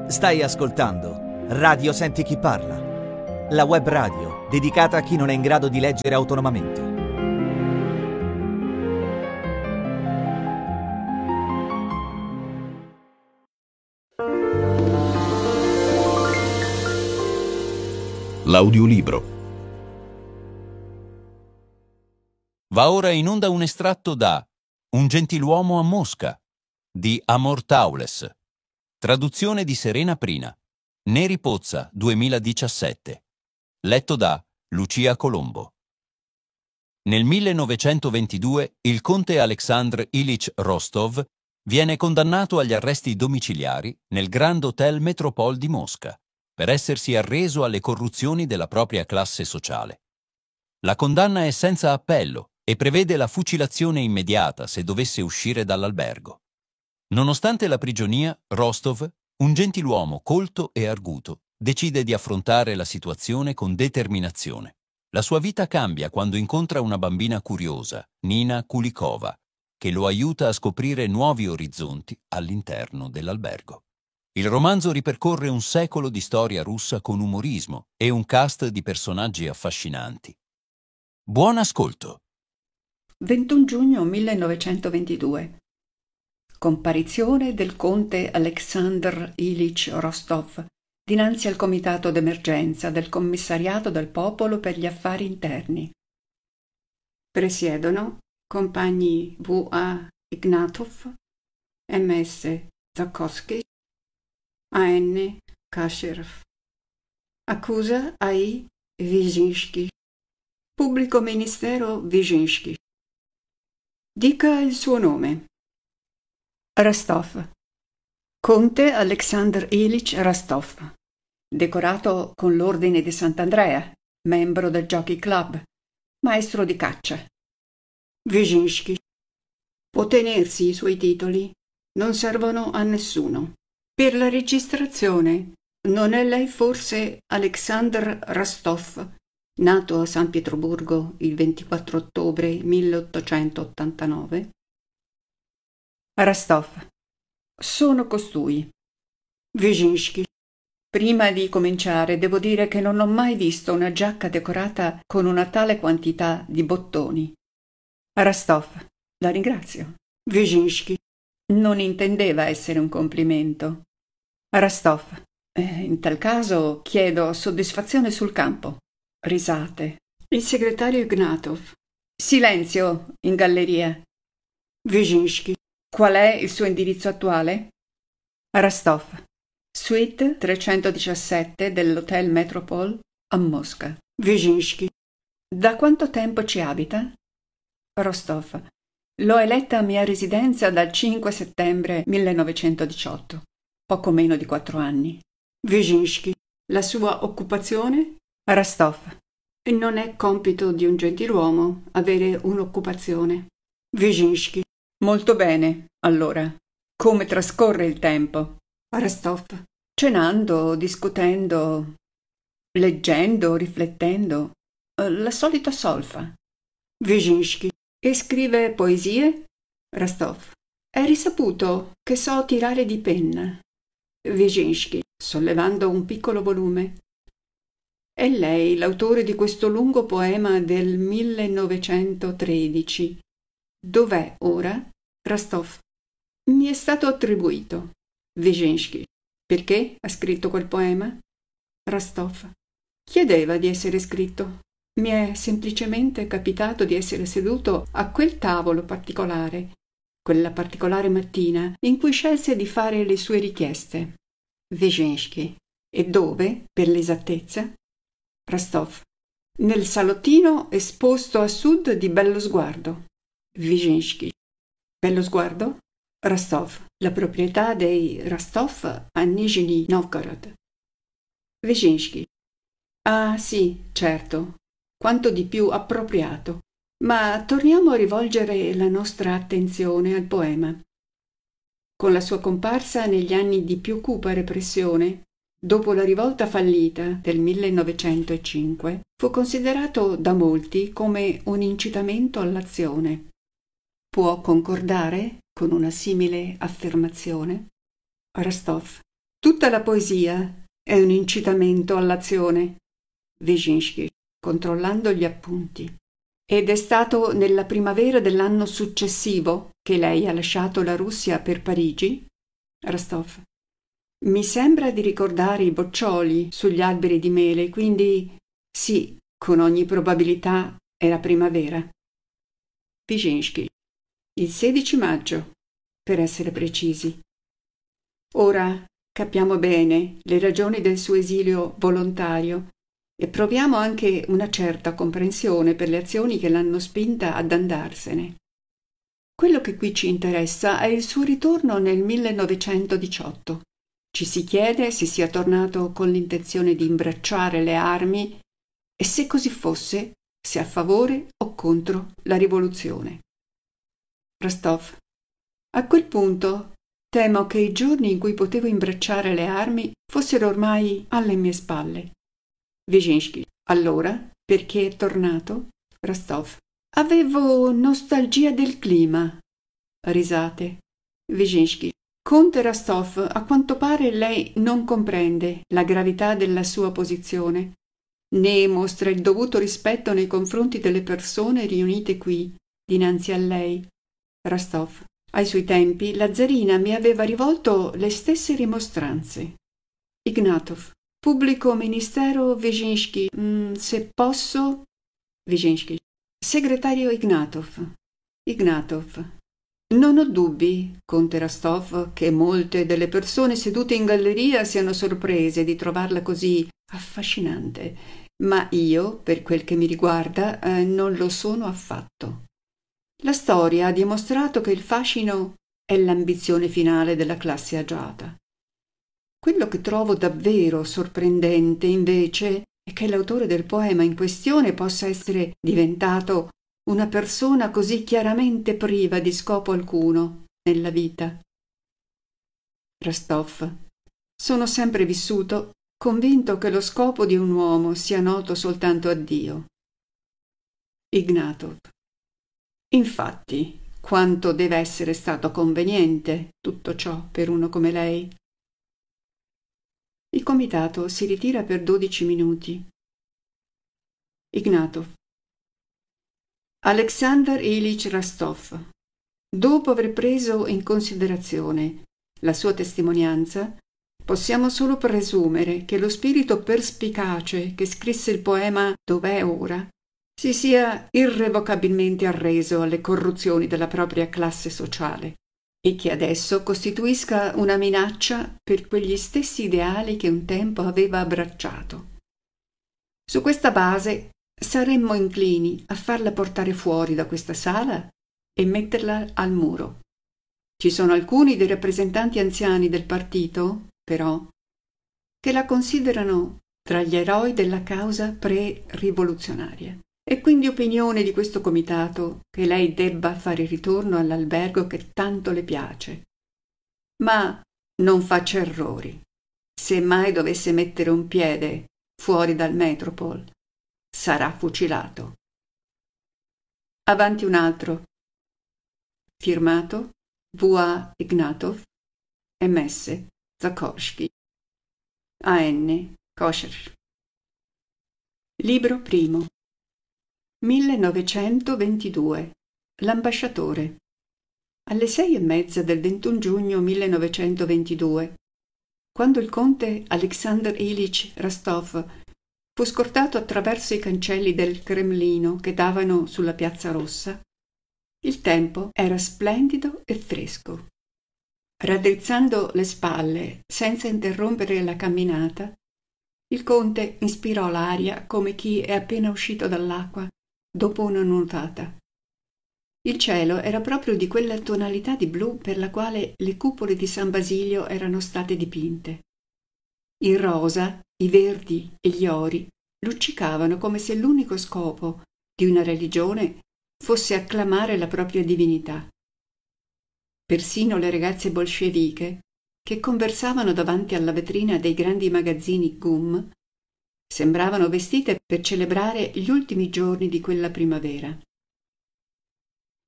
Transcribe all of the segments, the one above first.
Stai ascoltando Radio Senti Chi Parla, la web radio dedicata a chi non è in grado di leggere autonomamente. L'audiolibro. Va ora in onda un estratto da Un gentiluomo a Mosca di Amor Taules, traduzione di Serena Prina, Neri Pozza 2017, letto da Lucia Colombo. Nel 1922 il conte Alexandr Ilich Rostov viene condannato agli arresti domiciliari nel Grand Hotel Metropole di Mosca per essersi arreso alle corruzioni della propria classe sociale. La condanna è senza appello e prevede la fucilazione immediata se dovesse uscire dall'albergo. Nonostante la prigionia, Rostov, un gentiluomo colto e arguto, decide di affrontare la situazione con determinazione. La sua vita cambia quando incontra una bambina curiosa, Nina Kulikova, che lo aiuta a scoprire nuovi orizzonti all'interno dell'albergo. Il romanzo ripercorre un secolo di storia russa con umorismo e un cast di personaggi affascinanti. Buon ascolto! 21 giugno 1922. Comparizione del conte Alexandr Ilich Rostov dinanzi al comitato d'emergenza del Commissariato del Popolo per gli Affari Interni. Presiedono compagni V.A. Ignatov, M.S. Zakowski, A.N. Kasherov. Accusa A.I. Wyszynski. Pubblico ministero Wyszynski. Dica il suo nome. Rostov. Conte Alexandr Ilich Rostov, decorato con l'Ordine di Sant'Andrea, membro del Jockey Club, maestro di caccia. Wyszynski. Può tenersi i suoi titoli, non servono a nessuno. Per la registrazione, non è lei forse Alexandr Rostov, nato a San Pietroburgo il 24 ottobre 1889? Rostov. Sono costui. Wyszynski. Prima di cominciare devo dire che non ho mai visto una giacca decorata con una tale quantità di bottoni. Rostov. La ringrazio. Wyszynski. Non intendeva essere un complimento. Rostov. In tal caso chiedo soddisfazione sul campo. Risate. Il segretario Ignatov. Silenzio in galleria. Wyszynski. Qual è il suo indirizzo attuale? Rostov. Suite 317 dell'Hotel Metropole a Mosca. Wyszynski. Da quanto tempo ci abita? Rostov. L'ho eletta mia residenza dal 5 settembre 1918, poco meno di 4 anni. Wyszynski. La sua occupazione? Rostov. Non è compito di un gentiluomo avere un'occupazione. Wyszynski. Molto bene, allora. Come trascorre il tempo? Rostov. Cenando, discutendo, leggendo, riflettendo. La solita solfa. Wyszynski. E scrive poesie? Rostov. È risaputo che so tirare di penna. Wyszynski, sollevando un piccolo volume. È lei l'autore di questo lungo poema del 1913. Dov'è ora? Rostov. Mi è stato attribuito. Wyszynski. Perché ha scritto quel poema? Rostov. Chiedeva di essere scritto. Mi è semplicemente capitato di essere seduto a quel tavolo particolare, quella particolare mattina in cui scelse di fare le sue richieste. Wyszynski. E dove, per l'esattezza? Rostov. Nel salottino esposto a sud di Bello Sguardo. Wyszynski. Bello Sguardo? Rostov. La proprietà dei Rostov a Nizhny Novgorod. Wyszynski. Ah sì, certo. Quanto di più appropriato. Ma torniamo a rivolgere la nostra attenzione al poema. Con la sua comparsa negli anni di più cupa repressione, dopo la rivolta fallita del 1905, fu considerato da molti come un incitamento all'azione. Può concordare con una simile affermazione? Rostov. Tutta la poesia è un incitamento all'azione. Wyszynski, controllando gli appunti. Ed è stato nella primavera dell'anno successivo che lei ha lasciato la Russia per Parigi? Rostov. Mi sembra di ricordare i boccioli sugli alberi di mele, quindi sì, con ogni probabilità era primavera. Wyszynski. Il 16 maggio, per essere precisi. Ora capiamo bene le ragioni del suo esilio volontario e proviamo anche una certa comprensione per le azioni che l'hanno spinta ad andarsene. Quello che qui ci interessa è il suo ritorno nel 1918. Ci si chiede se sia tornato con l'intenzione di imbracciare le armi e se così fosse, se a favore o contro la rivoluzione. Rostov. A quel punto temo che i giorni in cui potevo imbracciare le armi fossero ormai alle mie spalle. Wyszynski. Allora, perché è tornato? Rostov. Avevo nostalgia del clima. Risate. Wyszynski. Conte Rostov, a quanto pare lei non comprende la gravità della sua posizione, né mostra il dovuto rispetto nei confronti delle persone riunite qui, dinanzi a lei. Rostov. Ai suoi tempi la zarina mi aveva rivolto le stesse rimostranze. Ignatov. Pubblico ministero Wyszynski. Se posso. Wyszynski. Segretario Ignatov. Ignatov. Non ho dubbi, conte Rostov, che molte delle persone sedute in galleria siano sorprese di trovarla così affascinante, ma io, per quel che mi riguarda, non lo sono affatto. La storia ha dimostrato che il fascino è l'ambizione finale della classe agiata. Quello che trovo davvero sorprendente, invece, è che l'autore del poema in questione possa essere diventato una persona così chiaramente priva di scopo alcuno nella vita. Rostov. Sono sempre vissuto convinto che lo scopo di un uomo sia noto soltanto a Dio. Ignatov. Infatti, quanto deve essere stato conveniente tutto ciò per uno come lei. Il comitato si ritira per 12 minuti. Ignatov. Alexander Ilich Rostov. Dopo aver preso in considerazione la sua testimonianza, possiamo solo presumere che lo spirito perspicace che scrisse il poema Dov'è ora si sia irrevocabilmente arreso alle corruzioni della propria classe sociale e che adesso costituisca una minaccia per quegli stessi ideali che un tempo aveva abbracciato. Su questa base saremmo inclini a farla portare fuori da questa sala e metterla al muro. Ci sono alcuni dei rappresentanti anziani del partito, però, che la considerano tra gli eroi della causa pre-rivoluzionaria. È quindi opinione di questo comitato che lei debba fare ritorno all'albergo che tanto le piace. Ma non faccia errori. Se mai dovesse mettere un piede fuori dal Metropol, sarà fucilato. Avanti un altro. Firmato V.A. Ignatov, M.S. Zakorsky, A.N. Kosher. Libro primo. 1922. L'ambasciatore. Alle 6:30 del 21 giugno 1922, quando il conte Alexander Ilich Rostov fu scortato attraverso i cancelli del Cremlino che davano sulla Piazza Rossa, il tempo era splendido e fresco. Raddrizzando le spalle senza interrompere la camminata, il conte inspirò l'aria come chi è appena uscito dall'acqua dopo una nuotata. Il cielo era proprio di quella tonalità di blu per la quale le cupole di San Basilio erano state dipinte. Il rosa, i verdi e gli ori luccicavano come se l'unico scopo di una religione fosse acclamare la propria divinità. Persino le ragazze bolsceviche, che conversavano davanti alla vetrina dei grandi magazzini GUM, sembravano vestite per celebrare gli ultimi giorni di quella primavera.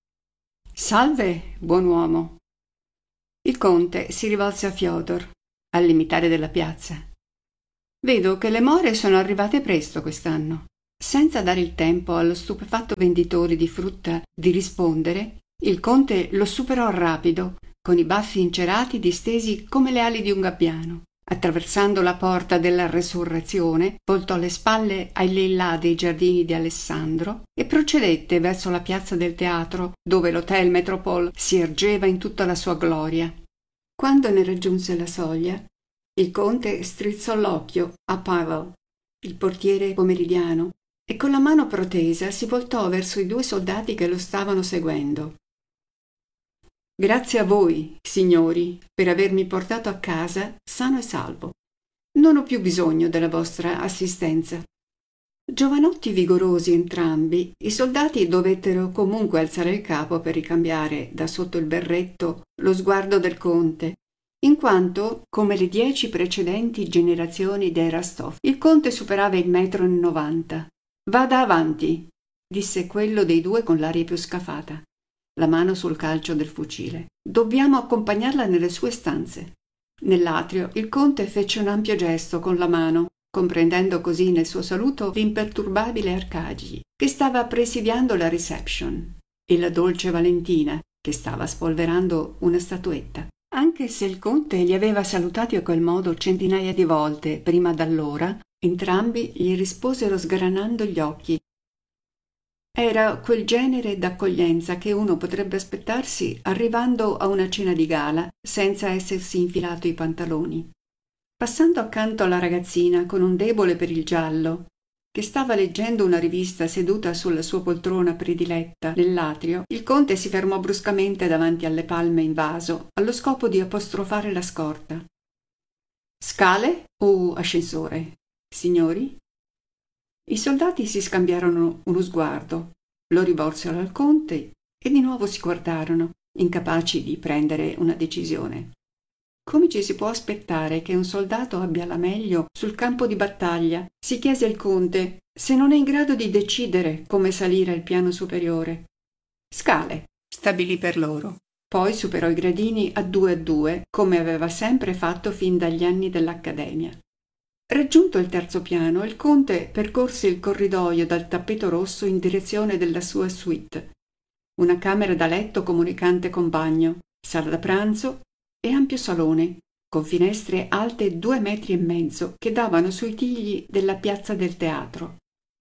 «Salve, buon uomo!» Il conte si rivolse a Fyodor, al limitare della piazza. Vedo che le more sono arrivate presto quest'anno. Senza dare il tempo allo stupefatto venditore di frutta di rispondere, il conte lo superò rapido, con i baffi incerati distesi come le ali di un gabbiano. Attraversando la porta della Resurrezione, voltò le spalle ai lillà dei giardini di Alessandro e procedette verso la piazza del teatro, dove l'Hotel Metropole si ergeva in tutta la sua gloria. Quando ne raggiunse la soglia, il conte strizzò l'occhio a Pavel, il portiere pomeridiano, e con la mano protesa si voltò verso i 2 soldati che lo stavano seguendo. Grazie a voi, signori, per avermi portato a casa sano e salvo. Non ho più bisogno della vostra assistenza. Giovanotti vigorosi entrambi, i soldati dovettero comunque alzare il capo per ricambiare da sotto il berretto lo sguardo del conte, in quanto, come le 10 precedenti generazioni dei Rostov, il conte superava il 1,90 m. Vada avanti, disse quello dei 2 con l'aria più scafata, la mano sul calcio del fucile. Dobbiamo accompagnarla nelle sue stanze. Nell'atrio il conte fece un ampio gesto con la mano, comprendendo così nel suo saluto l'imperturbabile Arcadi, che stava presidiando la reception, e la dolce Valentina, che stava spolverando una statuetta. Anche se il conte li aveva salutati a quel modo centinaia di volte prima d'allora, entrambi gli risposero sgranando gli occhi. Era quel genere d'accoglienza che uno potrebbe aspettarsi arrivando a una cena di gala senza essersi infilato i pantaloni. Passando accanto alla ragazzina con un debole per il giallo, che stava leggendo una rivista seduta sulla sua poltrona prediletta nell'atrio, il conte si fermò bruscamente davanti alle palme in vaso allo scopo di apostrofare la scorta. Scale o ascensore, signori? I soldati si scambiarono uno sguardo, lo rivolsero al conte e di nuovo si guardarono, incapaci di prendere una decisione. Come ci si può aspettare che un soldato abbia la meglio sul campo di battaglia? Si chiese il conte, se non è in grado di decidere come salire al piano superiore. Scale, stabilì per loro. Poi superò i gradini a 2, come aveva sempre fatto fin dagli anni dell'accademia. Raggiunto il 3° piano, il conte percorse il corridoio dal tappeto rosso in direzione della sua suite. Una camera da letto comunicante con bagno, sala da pranzo e ampio salone, con finestre alte 2,5 metri che davano sui tigli della piazza del teatro.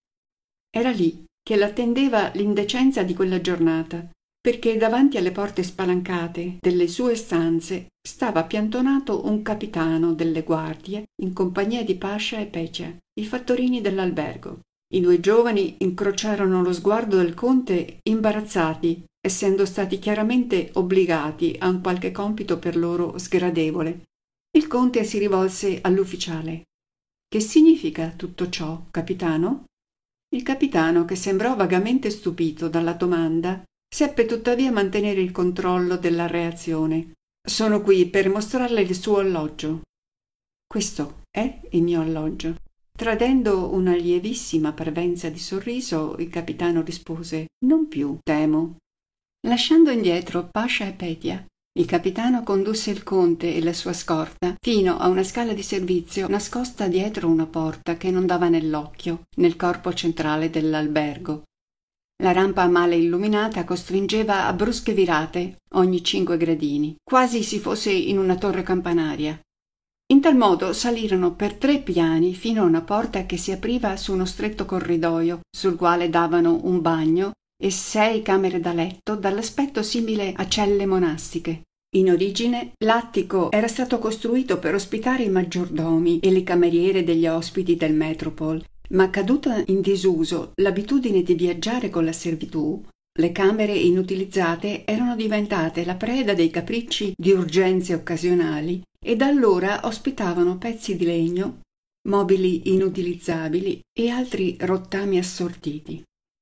Era lì che l'attendeva l'indecenza di quella giornata, perché davanti alle porte spalancate delle sue stanze stava piantonato un capitano delle guardie in compagnia di Pascia e Pecia, i fattorini dell'albergo. I 2 giovani incrociarono lo sguardo del conte imbarazzati, essendo stati chiaramente obbligati a un qualche compito per loro sgradevole. Il conte si rivolse all'ufficiale. «Che significa tutto ciò, capitano?» Il capitano, che sembrò vagamente stupito dalla domanda, seppe tuttavia mantenere il controllo della reazione. «Sono qui per mostrarle il suo alloggio». «Questo è il mio alloggio». Tradendo una lievissima parvenza di sorriso, il capitano rispose: «Non più, temo». Lasciando indietro Pascia e Petia, il capitano condusse il conte e la sua scorta fino a una scala di servizio nascosta dietro una porta che non dava nell'occhio, nel corpo centrale dell'albergo. La rampa male illuminata costringeva a brusche virate ogni 5 gradini, quasi si fosse in una torre campanaria. In tal modo salirono per 3 piani fino a una porta che si apriva su uno stretto corridoio, sul quale davano un bagno e 6 camere da letto dall'aspetto simile a celle monastiche. In origine l'attico era stato costruito per ospitare i maggiordomi e le cameriere degli ospiti del Metropole, ma caduta in disuso l'abitudine di viaggiare con la servitù, le camere inutilizzate erano diventate la preda dei capricci di urgenze occasionali e da allora ospitavano pezzi di legno, mobili inutilizzabili e altri rottami assortiti.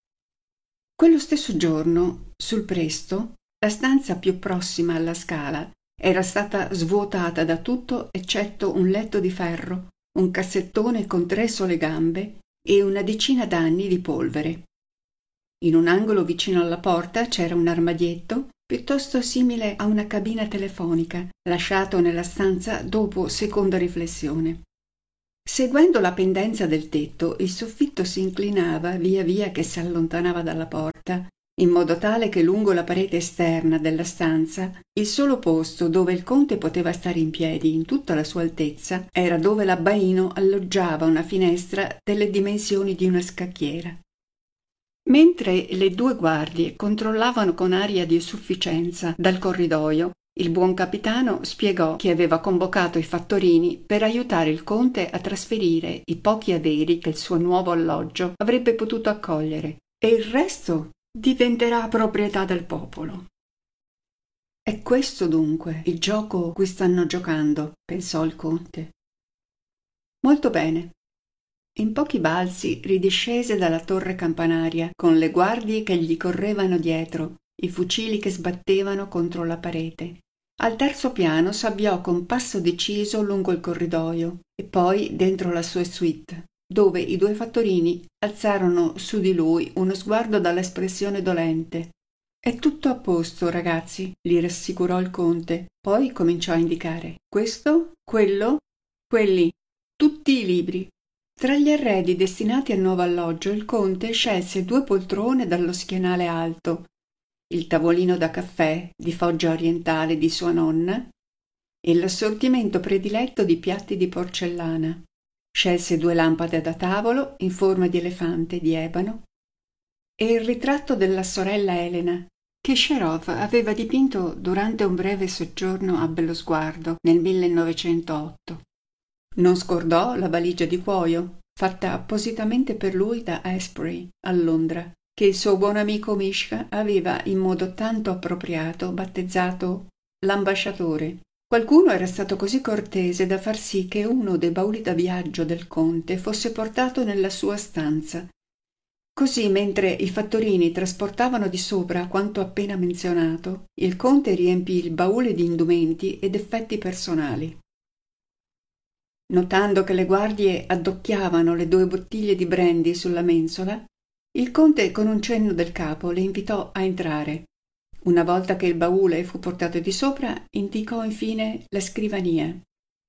Quello stesso giorno, sul Presto, la stanza più prossima alla scala era stata svuotata da tutto eccetto un letto di ferro, un cassettone con 3 sole gambe e una decina d'anni di polvere. In un angolo vicino alla porta c'era un armadietto piuttosto simile a una cabina telefonica, lasciato nella stanza dopo seconda riflessione. Seguendo la pendenza del tetto, il soffitto si inclinava via via che si allontanava dalla porta, in modo tale che lungo la parete esterna della stanza, il solo posto dove il conte poteva stare in piedi in tutta la sua altezza era dove l'abbaino alloggiava una finestra delle dimensioni di una scacchiera. Mentre le due guardie controllavano con aria di sufficienza dal corridoio, il buon capitano spiegò che aveva convocato i fattorini per aiutare il conte a trasferire i pochi averi che il suo nuovo alloggio avrebbe potuto accogliere, e il resto diventerà proprietà del popolo. È questo dunque il gioco cui stanno giocando, pensò il conte. Molto bene. In pochi balzi ridiscese dalla torre campanaria, con le guardie che gli correvano dietro, i fucili che sbattevano contro la parete. Al terzo piano s'avviò con passo deciso lungo il corridoio e poi dentro la sua suite, dove i due fattorini alzarono su di lui uno sguardo dall'espressione dolente. «È tutto a posto, ragazzi», li rassicurò il conte. Poi cominciò a indicare questo, quello, quelli, tutti i libri. Tra gli arredi destinati al nuovo alloggio il conte scelse 2 poltrone dallo schienale alto, il tavolino da caffè di foggia orientale di sua nonna e l'assortimento prediletto di piatti di porcellana. Scelse 2 lampade da tavolo in forma di elefante di ebano e il ritratto della sorella Elena, che Sherov aveva dipinto durante un breve soggiorno a Bellosguardo nel 1908. Non scordò la valigia di cuoio, fatta appositamente per lui da Asprey, a Londra, che il suo buon amico Mishka aveva in modo tanto appropriato battezzato l'ambasciatore. Qualcuno era stato così cortese da far sì che uno dei bauli da viaggio del conte fosse portato nella sua stanza. Così, mentre i fattorini trasportavano di sopra quanto appena menzionato, il conte riempì il baule di indumenti ed effetti personali. Notando che le guardie addocchiavano le 2 bottiglie di brandy sulla mensola, il conte con un cenno del capo le invitò a entrare. Una volta che il baule fu portato di sopra, indicò infine la scrivania.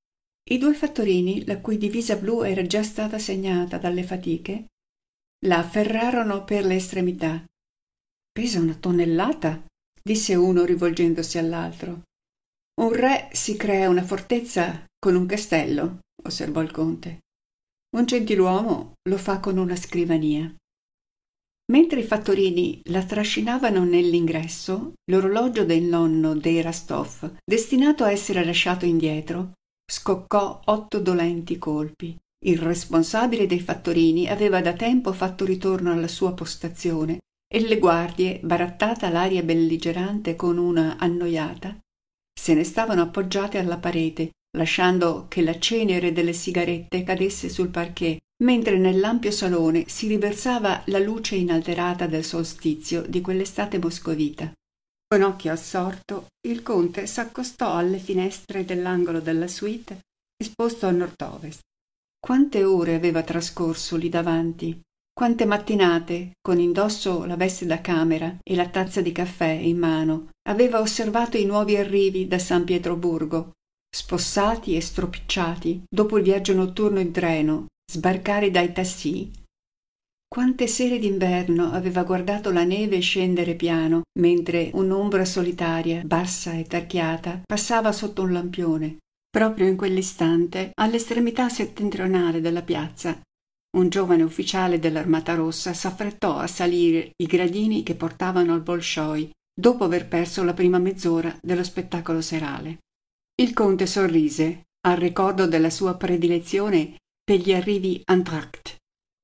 I 2 fattorini, la cui divisa blu era già stata segnata dalle fatiche, la afferrarono per le estremità. «Pesa 1 tonnellata», disse uno rivolgendosi all'altro. «Un re si crea una fortezza con un castello», osservò il conte. «Un gentiluomo lo fa con una scrivania». Mentre i fattorini la trascinavano nell'ingresso, l'orologio del nonno dei Rastov, destinato a essere lasciato indietro, scoccò 8 dolenti colpi. Il responsabile dei fattorini aveva da tempo fatto ritorno alla sua postazione e le guardie, barattata l'aria belligerante con una annoiata, se ne stavano appoggiate alla parete, lasciando che la cenere delle sigarette cadesse sul parquet, mentre nell'ampio salone si riversava la luce inalterata del solstizio di quell'estate moscovita. Con occhio assorto, il conte s'accostò alle finestre dell'angolo della suite esposto a nord-ovest. Quante ore aveva trascorso lì davanti, quante mattinate, con indosso la veste da camera e la tazza di caffè in mano, aveva osservato i nuovi arrivi da San Pietroburgo, spossati e stropicciati dopo il viaggio notturno in treno, sbarcare dai tassì. Quante sere d'inverno aveva guardato la neve scendere piano, mentre un'ombra solitaria, bassa e tarchiata, passava sotto un lampione. Proprio in quell'istante, all'estremità settentrionale della piazza, un giovane ufficiale dell'Armata Rossa s'affrettò a salire i gradini che portavano al Bolshoi, dopo aver perso la prima mezz'ora dello spettacolo serale. Il conte sorrise al ricordo della sua predilezione per gli arrivi entr'acte.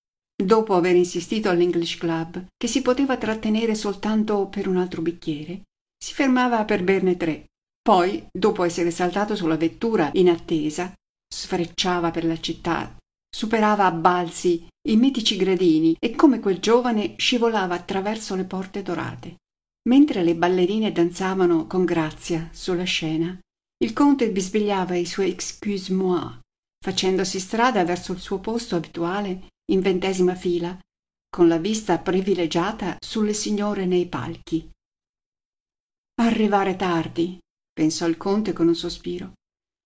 Dopo aver insistito all'English Club che si poteva trattenere soltanto per un altro bicchiere, si fermava per berne 3. Poi, dopo essere saltato sulla vettura in attesa, sfrecciava per la città, superava a balzi i mitici gradini e come quel giovane scivolava attraverso le porte dorate. Mentre le ballerine danzavano con grazia sulla scena, il conte bisbigliava i suoi «excuse-moi», facendosi strada verso il suo posto abituale in 20ª fila, con la vista privilegiata sulle signore nei palchi. Arrivare tardi, pensò il conte con un sospiro.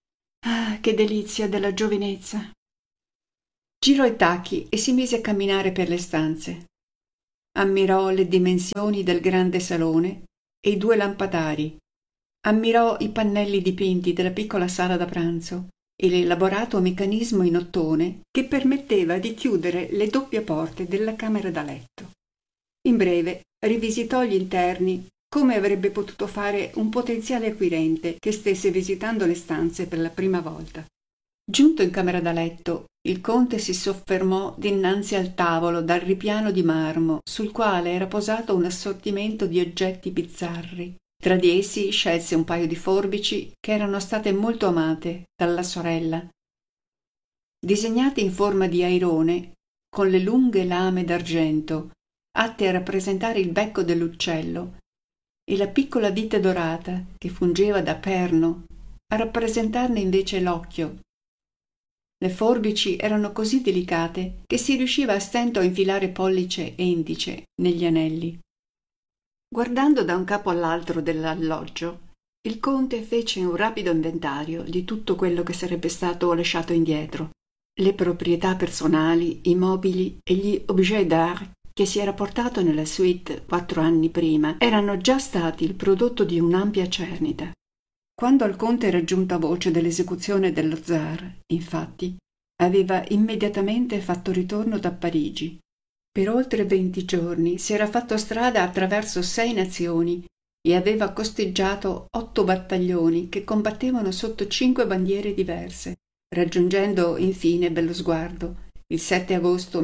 Ah, che delizia della giovinezza! Girò i tacchi e si mise a camminare per le stanze. Ammirò le dimensioni del grande salone e i 2 lampadari. Ammirò i pannelli dipinti della piccola sala da pranzo e l'elaborato meccanismo in ottone che permetteva di chiudere le doppie porte della camera da letto. In breve, rivisitò gli interni come avrebbe potuto fare un potenziale acquirente che stesse visitando le stanze per la prima volta. Giunto in camera da letto, il conte si soffermò dinanzi al tavolo dal ripiano di marmo sul quale era posato un assortimento di oggetti bizzarri. Tra di essi scelse un paio di forbici che erano state molto amate dalla sorella. Disegnate in forma di airone, con le lunghe lame d'argento, atte a rappresentare il becco dell'uccello, e la piccola vite dorata, che fungeva da perno, a rappresentarne invece l'occhio. Le forbici erano così delicate che si riusciva a stento a infilare pollice e indice negli anelli. Guardando da un capo all'altro dell'alloggio, il conte fece un rapido inventario di tutto quello che sarebbe stato lasciato indietro, le proprietà personali, i mobili e gli objet d'art che si era portato nella suite 4 anni prima erano già stati il prodotto di un'ampia cernita. Quando al conte era giunta voce dell'esecuzione dello zar, infatti, aveva immediatamente fatto ritorno da Parigi. Per oltre 20 giorni si era fatto strada attraverso 6 nazioni e aveva costeggiato 8 battaglioni che combattevano sotto 5 bandiere diverse, raggiungendo infine Bellosguardo il 7 agosto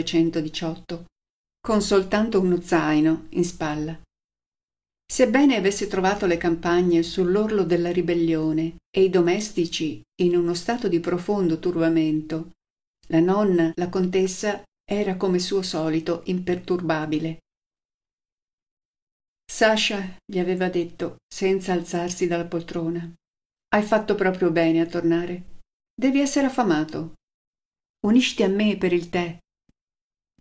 1918, con soltanto uno zaino in spalla. Sebbene avesse trovato le campagne sull'orlo della ribellione e i domestici in uno stato di profondo turbamento, la nonna, la contessa, era come suo solito imperturbabile. Sasha, gli aveva detto, senza alzarsi dalla poltrona, hai fatto proprio bene a tornare. Devi essere affamato. Unisciti a me per il tè.